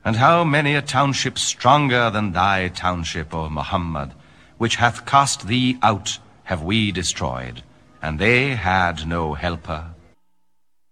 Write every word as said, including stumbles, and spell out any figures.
And how many a township stronger than thy township, O Muhammad, which hath cast thee out, have we destroyed, and they had no helper.